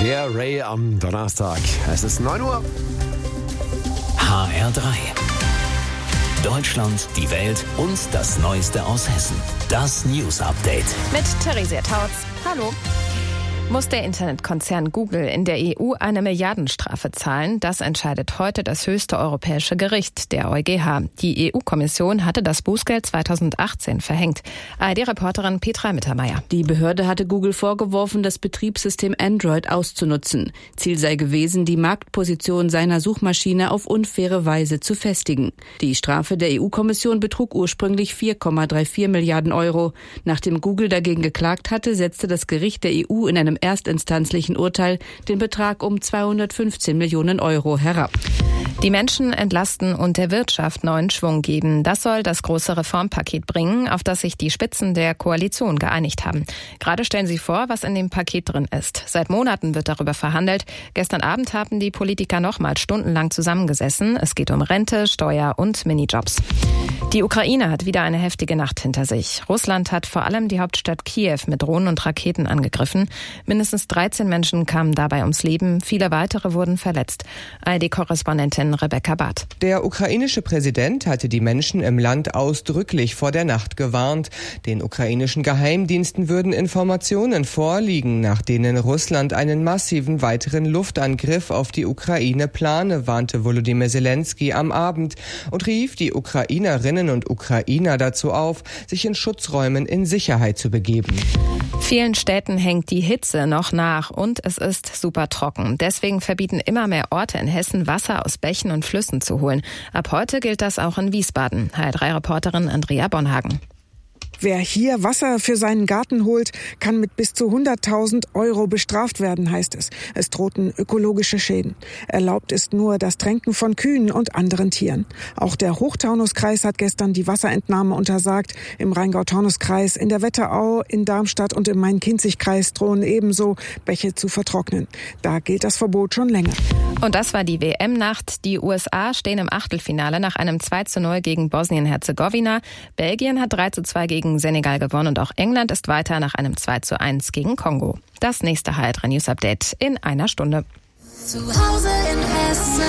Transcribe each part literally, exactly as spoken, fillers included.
Der Ray am Donnerstag. Es ist neun Uhr. H R drei. Deutschland, die Welt und das Neueste aus Hessen. Das News Update. Mit Theresia Tautz. Hallo. Muss der Internetkonzern Google in der E U eine Milliardenstrafe zahlen? Das entscheidet heute das höchste europäische Gericht, der EuGH. Die E U-Kommission hatte das Bußgeld zweitausendachtzehn verhängt. A R D-Reporterin Petra Mittermeier. Die Behörde hatte Google vorgeworfen, das Betriebssystem Android auszunutzen. Ziel sei gewesen, die Marktposition seiner Suchmaschine auf unfaire Weise zu festigen. Die Strafe der E U-Kommission betrug ursprünglich vier Komma vierunddreißig Milliarden Euro. Nachdem Google dagegen geklagt hatte, setzte das Gericht der E U in einem erstinstanzlichen Urteil den Betrag um zweihundertfünfzehn Millionen Euro herab. Die Menschen entlasten und der Wirtschaft neuen Schwung geben. Das soll das große Reformpaket bringen, auf das sich die Spitzen der Koalition geeinigt haben. Gerade stellen sie vor, was in dem Paket drin ist. Seit Monaten wird darüber verhandelt. Gestern Abend haben die Politiker nochmal stundenlang zusammengesessen. Es geht um Rente, Steuer und Minijobs. Die Ukraine hat wieder eine heftige Nacht hinter sich. Russland hat vor allem die Hauptstadt Kiew mit Drohnen und Raketen angegriffen. Mindestens dreizehn Menschen kamen dabei ums Leben. Viele weitere wurden verletzt. A R D-Korrespondentin Rebecca Barth. Der ukrainische Präsident hatte die Menschen im Land ausdrücklich vor der Nacht gewarnt. Den ukrainischen Geheimdiensten würden Informationen vorliegen, nach denen Russland einen massiven weiteren Luftangriff auf die Ukraine plane, warnte Volodymyr Zelensky am Abend und rief die Ukrainerinnen und Ukrainer dazu auf, sich in Schutzräumen in Sicherheit zu begeben. Vielen Städten hängt die Hitze noch nach und es ist super trocken. Deswegen verbieten immer mehr Orte in Hessen, Wasser aus Bächen und Flüssen zu holen. Ab heute gilt das auch in Wiesbaden. H R drei-Reporterin Andrea Bonhagen. Wer hier Wasser für seinen Garten holt, kann mit bis zu hunderttausend Euro bestraft werden, heißt es. Es drohten ökologische Schäden. Erlaubt ist nur das Tränken von Kühen und anderen Tieren. Auch der Hochtaunuskreis hat gestern die Wasserentnahme untersagt. Im Rheingau-Taunus-Kreis, in der Wetterau, in Darmstadt und im Main-Kinzig-Kreis drohen ebenso Bäche zu vertrocknen. Da gilt das Verbot schon länger. Und das war die W M-Nacht. Die U S A stehen im Achtelfinale nach einem zwei zu null gegen Bosnien-Herzegowina. Belgien hat drei zu zwei gegen Senegal gewonnen und auch England ist weiter nach einem zwei zu eins gegen Kongo. Das nächste H R drei News Update in einer Stunde. Zu Hause in Hessen.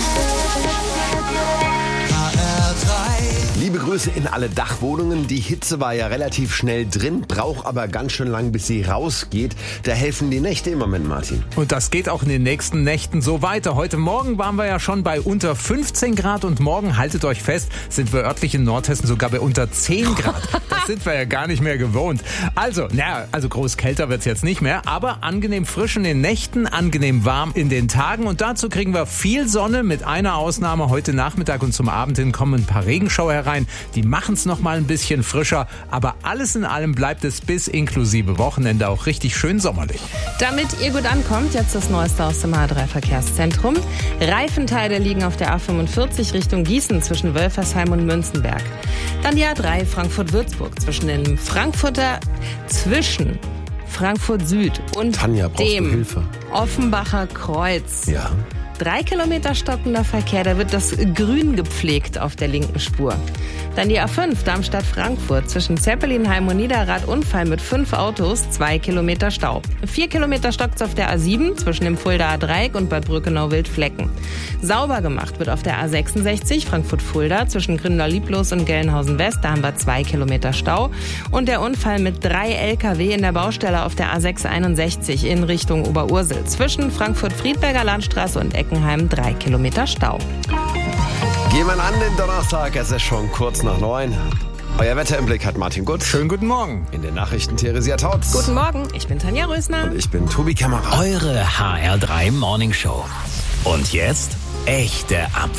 H R drei. Liebe Grüße in alle Dachwohnungen. Die Hitze war ja relativ schnell drin, braucht aber ganz schön lang, bis sie rausgeht. Da helfen die Nächte im Moment, Martin. Und das geht auch in den nächsten Nächten so weiter. Heute Morgen waren wir ja schon bei unter fünfzehn Grad und morgen, haltet euch fest, sind wir örtlich in Nordhessen sogar bei unter zehn Grad. Das sind wir ja gar nicht mehr gewohnt. Also, naja, also groß kälter wird's jetzt nicht mehr, aber angenehm frisch in den Nächten, angenehm warm in den Tagen und dazu kriegen wir viel Sonne mit einer Ausnahme. Heute Nachmittag und zum Abend hin kommen ein paar Regenschauer herein. Die machen es noch mal ein bisschen frischer, aber alles in allem bleibt es bis inklusive Wochenende auch richtig schön sommerlich. Damit ihr gut ankommt, jetzt das Neueste aus dem H R drei Verkehrszentrum. Reifenteile liegen auf der A fünfundvierzig Richtung Gießen zwischen Wölfersheim und Münzenberg. Dann die A drei Frankfurt-Würzburg zwischen dem Frankfurter, zwischen Frankfurt Süd und Tanja, brauchst du dem Hilfe? Offenbacher Kreuz. Ja. Drei Kilometer stockender Verkehr, da wird das Grün gepflegt auf der linken Spur. Dann die A fünf Darmstadt-Frankfurt zwischen Zeppelinheim und Niederrad Unfall mit fünf Autos, zwei Kilometer Stau. Vier Kilometer stockt's auf der A sieben zwischen dem Fuldaer Dreieck und Bad Brückenau-Wildflecken. Sauber gemacht wird auf der A sechsundsechzig Frankfurt-Fulda zwischen Grindau-Lieblos und Gelnhausen-West, da haben wir zwei Kilometer Stau. Und der Unfall mit drei L K W in der Baustelle auf der A sechshunderteinundsechzig in Richtung Oberursel zwischen Frankfurt-Friedberger Landstraße und Eckenheim drei Kilometer Stau. Gehen wir an den Donnerstag, es ist schon kurz nach neun. Euer Wetter im Blick hat Martin Gutt. Schönen guten Morgen. In den Nachrichten Theresia Tautz. Guten Morgen, ich bin Tanja Rösner. Und ich bin Tobi Kämmerer. Eure H R drei Morning Show. Und jetzt echte Updates.